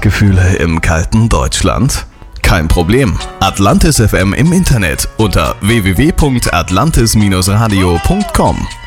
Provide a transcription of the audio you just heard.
Weihnachtsgefühle im kalten Deutschland? Kein Problem. Atlantis FM im Internet unter www.atlantis-radio.com.